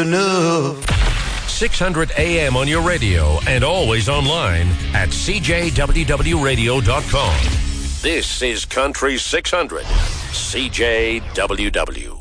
enough. 600 AM on your radio and always online at cjwwradio.com. This is Country 600, CJWW.